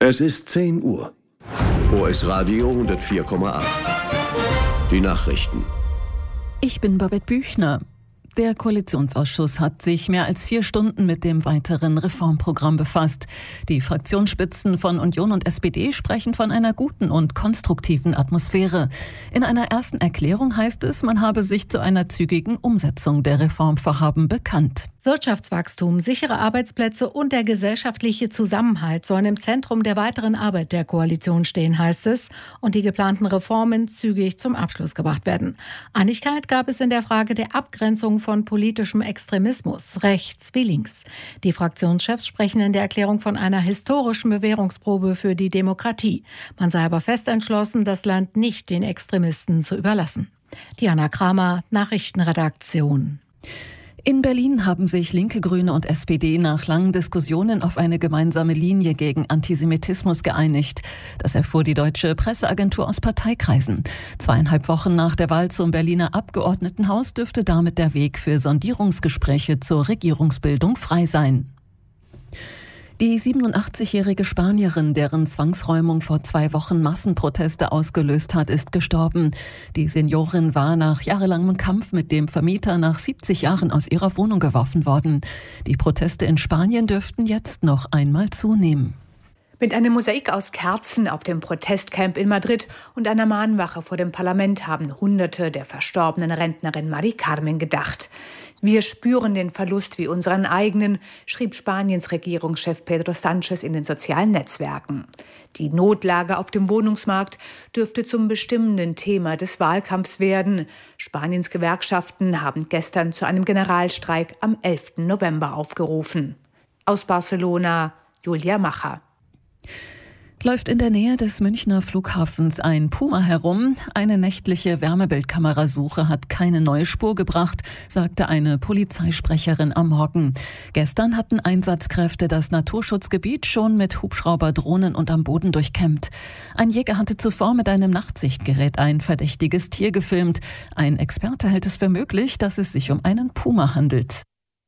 Es ist 10 Uhr. OS Radio 104,8. Die Nachrichten. Ich bin Babette Büchner. Der Koalitionsausschuss hat sich mehr als 4 Stunden mit dem weiteren Reformprogramm befasst. Die Fraktionsspitzen von Union und SPD sprechen von einer guten und konstruktiven Atmosphäre. In einer ersten Erklärung heißt es, man habe sich zu einer zügigen Umsetzung der Reformvorhaben bekannt. Wirtschaftswachstum, sichere Arbeitsplätze und der gesellschaftliche Zusammenhalt sollen im Zentrum der weiteren Arbeit der Koalition stehen, heißt es, und die geplanten Reformen zügig zum Abschluss gebracht werden. Einigkeit gab es in der Frage der Abgrenzung von politischem Extremismus, rechts wie links. Die Fraktionschefs sprechen in der Erklärung von einer historischen Bewährungsprobe für die Demokratie. Man sei aber fest entschlossen, das Land nicht den Extremisten zu überlassen. Diana Kramer, Nachrichtenredaktion. In Berlin haben sich Linke, Grüne und SPD nach langen Diskussionen auf eine gemeinsame Linie gegen Antisemitismus geeinigt. Das erfuhr die Deutsche Presseagentur aus Parteikreisen. 2,5 Wochen nach der Wahl zum Berliner Abgeordnetenhaus dürfte damit der Weg für Sondierungsgespräche zur Regierungsbildung frei sein. Die 87-jährige Spanierin, deren Zwangsräumung vor 2 Wochen Massenproteste ausgelöst hat, ist gestorben. Die Seniorin war nach jahrelangem Kampf mit dem Vermieter nach 70 Jahren aus ihrer Wohnung geworfen worden. Die Proteste in Spanien dürften jetzt noch einmal zunehmen. Mit einem Mosaik aus Kerzen auf dem Protestcamp in Madrid und einer Mahnwache vor dem Parlament haben Hunderte der verstorbenen Rentnerin Mari Carmen gedacht. Wir spüren den Verlust wie unseren eigenen, schrieb Spaniens Regierungschef Pedro Sánchez in den sozialen Netzwerken. Die Notlage auf dem Wohnungsmarkt dürfte zum bestimmenden Thema des Wahlkampfs werden. Spaniens Gewerkschaften haben gestern zu einem Generalstreik am 11. November aufgerufen. Aus Barcelona, Julia Macher. Läuft in der Nähe des Münchner Flughafens ein Puma herum. Eine nächtliche Wärmebildkamerasuche hat keine neue Spur gebracht, sagte eine Polizeisprecherin am Morgen. Gestern hatten Einsatzkräfte das Naturschutzgebiet schon mit Hubschrauber, Drohnen und am Boden durchkämmt. Ein Jäger hatte zuvor mit einem Nachtsichtgerät ein verdächtiges Tier gefilmt. Ein Experte hält es für möglich, dass es sich um einen Puma handelt.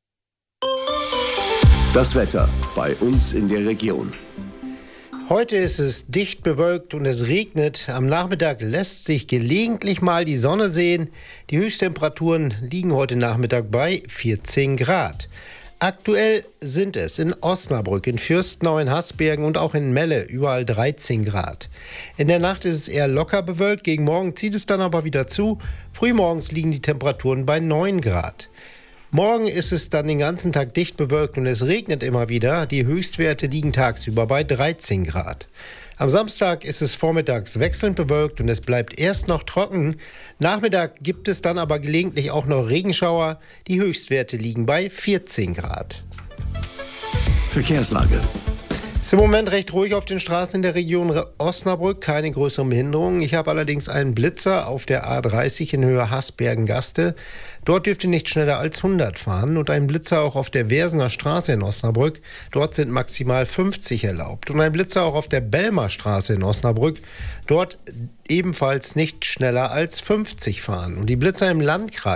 Das Wetter bei uns in der Region. Heute ist es dicht bewölkt und es regnet. Am Nachmittag lässt sich gelegentlich mal die Sonne sehen. Die Höchsttemperaturen liegen heute Nachmittag bei 14 Grad. Aktuell sind es in Osnabrück, in Fürstenau, in Hasbergen und auch in Melle überall 13 Grad. In der Nacht ist es eher locker bewölkt, gegen Morgen zieht es dann aber wieder zu. Frühmorgens liegen die Temperaturen bei 9 Grad. Morgen ist es dann den ganzen Tag dicht bewölkt und es regnet immer wieder. Die Höchstwerte liegen tagsüber bei 13 Grad. Am Samstag ist es vormittags wechselnd bewölkt und es bleibt erst noch trocken. Nachmittag gibt es dann aber gelegentlich auch noch Regenschauer. Die Höchstwerte liegen bei 14 Grad. Verkehrslage. Es ist im Moment recht ruhig auf den Straßen in der Region Osnabrück, keine größeren Behinderungen. Ich habe allerdings einen Blitzer auf der A30 in Höhe Hasbergen-Gaste. Dort dürfte nicht schneller als 100 fahren und ein Blitzer auch auf der Versener Straße in Osnabrück. Dort sind maximal 50 erlaubt. Und ein Blitzer auch auf der Belmer Straße in Osnabrück. Dort ebenfalls nicht schneller als 50 fahren. Und die Blitzer im Landkreis